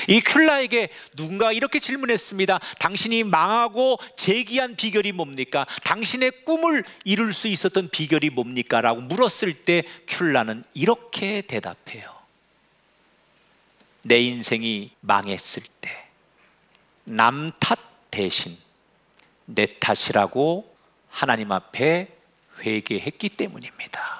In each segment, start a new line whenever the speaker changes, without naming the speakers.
이 큘라에게 누군가 이렇게 질문했습니다. 당신이 망하고 재기한 비결이 뭡니까? 당신의 꿈을 이룰 수 있었던 비결이 뭡니까? 라고 물었을 때 큘라는 이렇게 대답해요. 내 인생이 망했을 때 남 탓 대신 내 탓이라고 하나님 앞에 회개했기 때문입니다.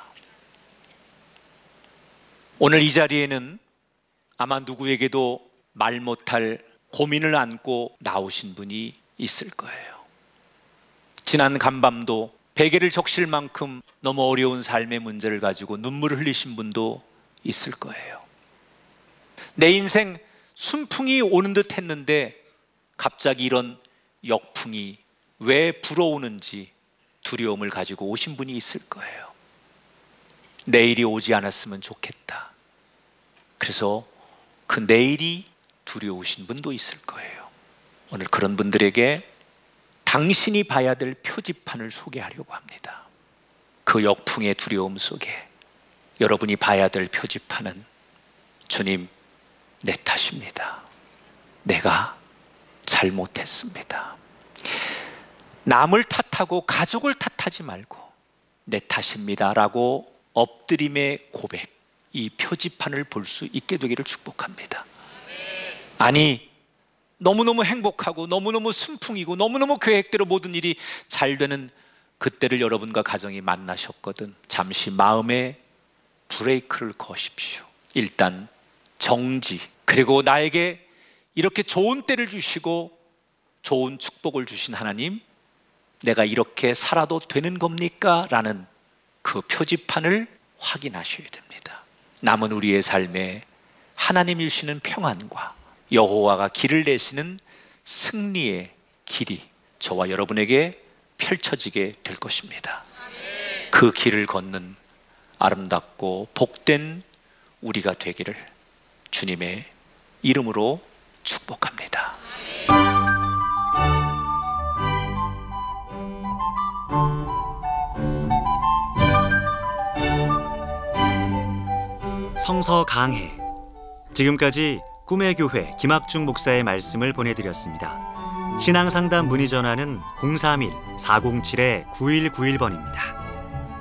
오늘 이 자리에는 아마 누구에게도 말 못할 고민을 안고 나오신 분이 있을 거예요. 지난 간밤도 베개를 적실 만큼 너무 어려운 삶의 문제를 가지고 눈물을 흘리신 분도 있을 거예요. 내 인생 순풍이 오는 듯 했는데 갑자기 이런 역풍이 왜 불어오는지 두려움을 가지고 오신 분이 있을 거예요. 내일이 오지 않았으면 좋겠다. 그래서 그 내일이 두려우신 분도 있을 거예요. 오늘 그런 분들에게 당신이 봐야 될 표지판을 소개하려고 합니다. 그 역풍의 두려움 속에 여러분이 봐야 될 표지판은 주님, 내 탓입니다. 내가 잘못했습니다. 남을 탓하고 가족을 탓하지 말고 내 탓입니다 라고 엎드림의 고백, 이 표지판을 볼 수 있게 되기를 축복합니다. 아니, 너무너무 행복하고 너무너무 순풍이고 너무너무 계획대로 모든 일이 잘 되는 그때를 여러분과 가정이 만나셨거든. 잠시 마음에 브레이크를 거십시오. 일단 정지, 그리고 나에게 이렇게 좋은 때를 주시고 좋은 축복을 주신 하나님, 내가 이렇게 살아도 되는 겁니까? 라는 그 표지판을 확인하셔야 됩니다. 남은 우리의 삶에 하나님이 주시는 평안과 여호와가 길을 내시는 승리의 길이 저와 여러분에게 펼쳐지게 될 것입니다. 그 길을 걷는 아름답고 복된 우리가 되기를 주님의 이름으로 축복합니다.
성서 강해. 지금까지 꿈의 교회 김학중 목사의 말씀을 보내드렸습니다. 신앙상담 문의 전화는 031-407-9191번입니다.